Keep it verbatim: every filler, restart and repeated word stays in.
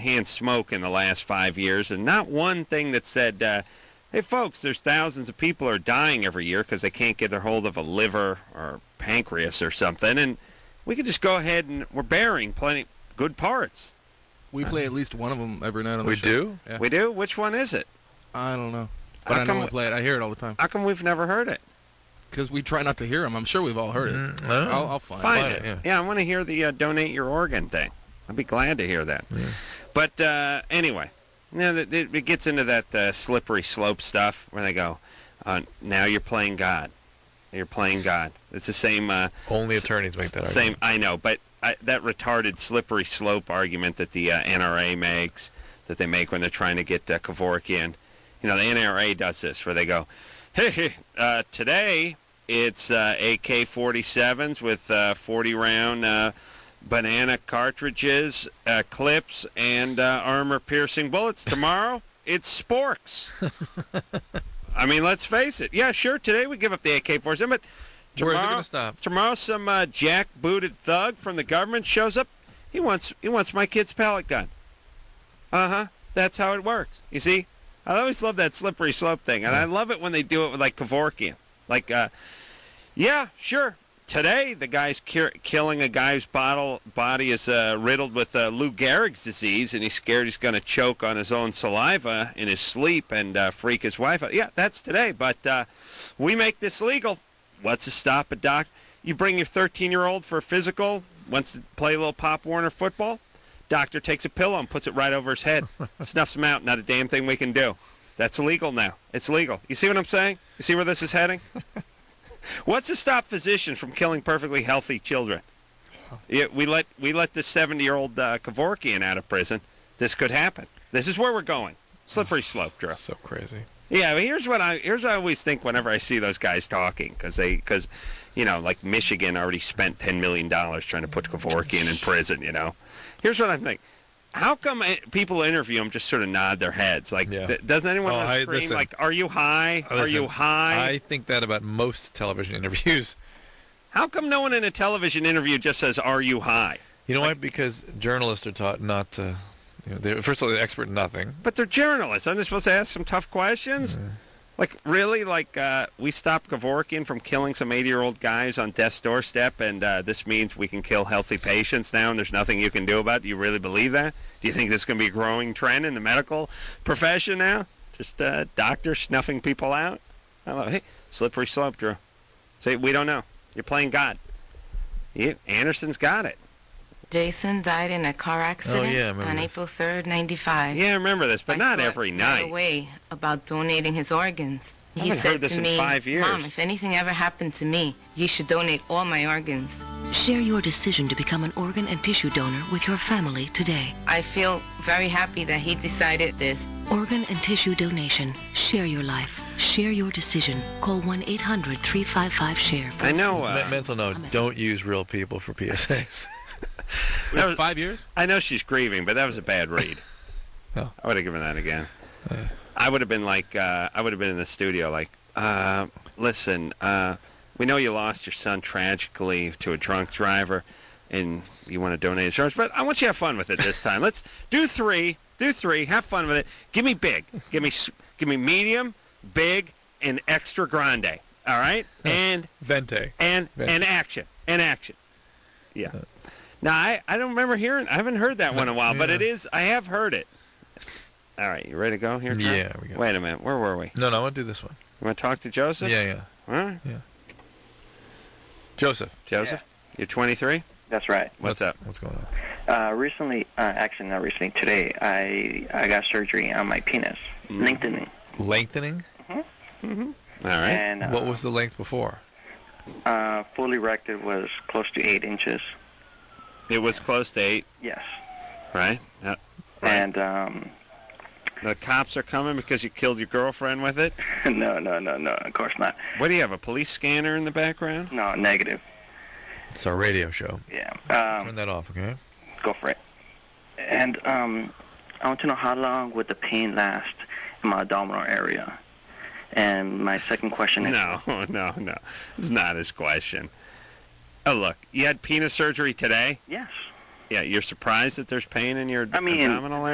secondhand smoke in the last five years, and not one thing that said, uh, hey, folks, there's thousands of people who are dying every year because they can't get their hold of a liver or pancreas or something, and we could just go ahead and we're burying plenty good parts. We play at least one of them every night on the We show. do? Yeah. We do? Which one is it? I don't know. But How I come know we we- play it. I hear it all the time. How come we've never heard it? Because we try not to hear them. I'm sure we've all heard it. Mm, no. I'll, I'll find, Find Find it. it, Yeah, I want to hear the uh, donate your organ thing. I'd be glad to hear that. Yeah. But uh, anyway, you know, it, it gets into that uh, slippery slope stuff where they go, uh, now you're playing God. You're playing God. It's the same. Uh, Only attorneys make that same. argument. I know, but I, that retarded slippery slope argument that the uh, N R A makes, that they make when they're trying to get uh, Kevorkian. You know, the N R A does this where they go, hey, hey uh, today it's uh, A K forty-sevens with uh, forty-round uh, banana cartridges, uh, clips, and uh, armor-piercing bullets. Tomorrow, it's sporks. I mean, let's face it. Yeah, sure, today we give up the A K forty-seven, but tomorrow, Where's it going to stop? tomorrow some uh, jack-booted thug from the government shows up. He wants he wants my kid's pellet gun. Uh-huh. That's how it works. You see? I always love that slippery slope thing, and I love it when they do it with, like, Kevorkian. Like, uh, yeah, sure. Today, the guy's ki- killing a guy's bottle, body is uh, riddled with uh, Lou Gehrig's disease, and he's scared he's going to choke on his own saliva in his sleep and uh, freak his wife out. Yeah, that's today, but uh, we make this legal. What's to stop a doc? You bring your thirteen-year-old for a physical, wants to play a little Pop Warner football. Doctor takes a pillow and puts it right over his head, snuffs him out. Not a damn thing we can do. That's illegal now. It's legal. You see what I'm saying? You see where this is heading? What's to stop physicians from killing perfectly healthy children? Yeah, we let we let this seventy-year-old uh, Kevorkian out of prison. This could happen. This is where we're going. Slippery slope, Drew. So crazy. Yeah, but here's what I here's what I always think whenever I see those guys talking, because they because you know like Michigan already spent ten million dollars trying to put Kevorkian in prison. You know, here's what I think. How come uh, people interview them just sort of nod their heads? Like, Yeah. th- doesn't anyone Oh, on the I- screen listen. like, "Are you high? Are Listen, you high?" I think that about most television interviews. How come no one in a television interview just says, "Are you high"? You know why? Because journalists are taught not to. You know, they're, first of all, they're expert in nothing. But they're journalists. Aren't they supposed to ask some tough questions? Like, really? Like, uh, we stopped Kevorkian from killing some eighty-year-old guys on death's doorstep, and uh, this means we can kill healthy patients now, and there's nothing you can do about it? Do you really believe that? Do you think this is going to be a growing trend in the medical profession now? Just uh, doctors snuffing people out? I love, hey, slippery slope, Drew. Say, we don't know. You're playing God. You, Anderson's got it. Jason died in a car accident yeah, I remember on this. April third, ninety-five. Yeah, I remember this, but I not thought every right night. away about donating his organs. I He haven't said heard this to in me, five years. Mom, if anything ever happened to me, you should donate all my organs. Share your decision to become an organ and tissue donor with your family today. I feel very happy that he decided this. Organ and tissue donation. Share your life. Share your decision. Call one eight hundred three five five SHARE. I know. Uh, Me- mental note: don't use real people for P S As. We have five years? I know she's grieving, but that was a bad read. Oh. I would have given that again. I would have been like, uh, I would have been in the studio like, uh, listen, uh, we know you lost your son tragically to a drunk driver, and you want to donate insurance, but I want you to have fun with it this time. Let's do three, do three, have fun with it. Give me big, give me, s- give me medium, big, and extra grande. All right, and Vente. and Vente. and action, and action. Yeah. Now I, I don't remember hearing. I haven't heard that one in a while, but Yeah. it is. I have heard it. All right, you ready to go here? Trent? Yeah, we go. Wait a minute. Where were we? No, no, I want to do this one. You want to talk to Joseph? Yeah, yeah. All right. Joseph, Joseph, you're twenty-three. That's right. What's up? What's going on? Uh, recently, uh, actually not recently, today, I I got surgery on my penis, Mm. lengthening. Lengthening? All right. And uh, What was the length before? uh, fully erected was close to eight inches. It was close to eight, Yes. right? Uh, right. And um, The cops are coming because you killed your girlfriend with it. no, no, no, no, of course not. What do you have? A police scanner in the background? No, negative. It's our radio show. Yeah. Turn Um, that off, okay? go for it. And um, I want to know how long would the pain last in my abdominal area. And my second question is... No, no, no. It's not his question. Oh, look, you had penis surgery today? Yes. Yeah, you're surprised that there's pain in your I mean, abdominal area?